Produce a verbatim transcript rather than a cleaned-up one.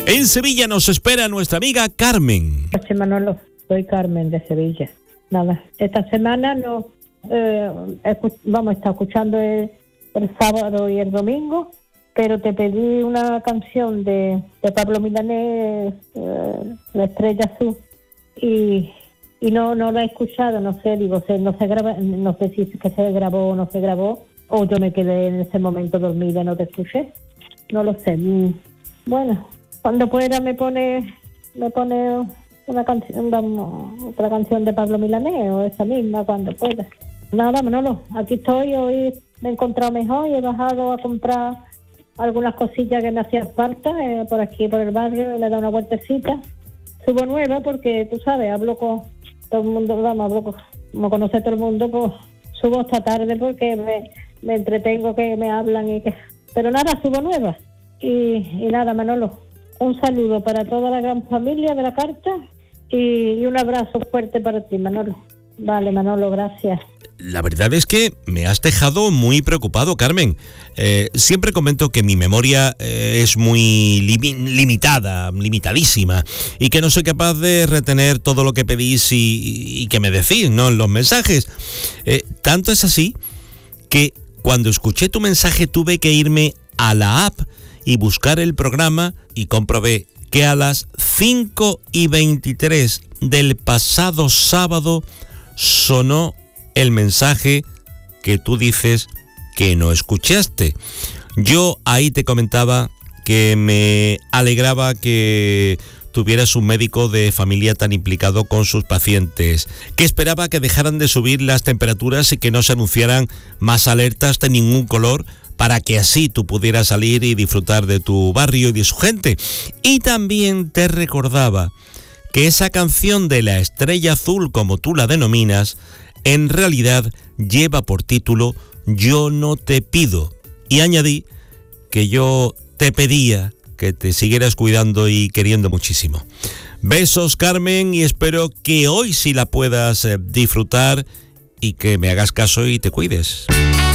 En Sevilla nos espera nuestra amiga Carmen. Este Manolo, soy Carmen de Sevilla. Nada, esta semana no, eh, escu- vamos a estar escuchando el, el sábado y el domingo, pero te pedí una canción de, de Pablo Milanés, eh, La Estrella Azul, y, y no no la he escuchado, no sé, digo, se, no se graba, no sé si es que se grabó o no se grabó, o yo me quedé en ese momento dormida y no te escuché, no lo sé. Bueno, cuando pueda me pone me pone una canción, vamos, otra canción de Pablo Milanés, o esa misma, cuando pueda. Nada, Manolo, aquí estoy, hoy me he encontrado mejor y he bajado a comprar algunas cosillas que me hacían falta, eh, por aquí, por el barrio, y le he dado una vueltecita. Subo nueva porque, tú sabes, hablo con todo el mundo, vamos, hablo con, como conoce todo el mundo, pues subo esta tarde porque me, me entretengo que me hablan y que... Pero nada, subo nueva. Y, y nada, Manolo, un saludo para toda la gran familia de la carta y, y un abrazo fuerte para ti, Manolo. Vale, Manolo, gracias. La verdad es que me has dejado muy preocupado, Carmen. Eh, siempre comento que mi memoria eh, es muy limi- limitada, limitadísima, y que no soy capaz de retener todo lo que pedís y, y que me decís, ¿no?, en los mensajes. Eh, tanto es así que cuando escuché tu mensaje tuve que irme a la app y buscar el programa y comprobé que a las cinco y veintitrés del pasado sábado sonó el mensaje que tú dices que no escuchaste. Yo ahí te comentaba que me alegraba que tuvieras un médico de familia tan implicado con sus pacientes, que esperaba que dejaran de subir las temperaturas y que no se anunciaran más alertas de ningún color, para que así tú pudieras salir y disfrutar de tu barrio y de su gente. Y también te recordaba que esa canción de La Estrella Azul, como tú la denominas, en realidad lleva por título Yo no te pido. Y añadí que yo te pedía que te siguieras cuidando y queriendo muchísimo. Besos, Carmen, y espero que hoy sí la puedas eh, disfrutar y que me hagas caso y te cuides.